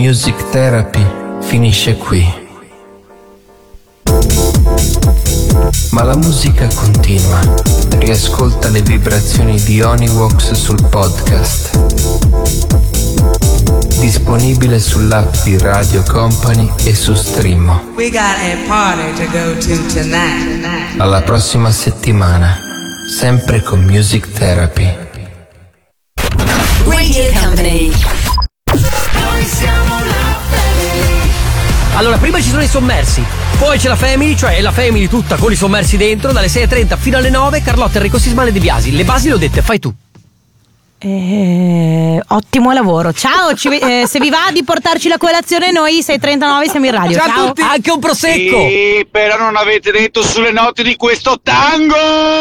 Music Therapy finisce qui. Ma la musica continua. Riascolta le vibrazioni di Onivox sul podcast. Disponibile sull'app di Radio Company e su Streamo. We got a party to go to tonight. Alla prossima settimana, sempre con Music Therapy. Radio Company. Noi siamo la Family. Allora, prima ci sono i sommersi, poi c'è la Family, cioè la Family tutta con i sommersi dentro, dalle 6:30 fino alle 9, Carlotta, Enrico Sismale e De Biasi. Le basi le ho dette, fai tu. Ottimo lavoro. Ciao, se vi va di portarci la colazione, noi 6:39 siamo in radio. Ciao a tutti. Anche un prosecco. Sì, però non avete detto sulle note di questo tango.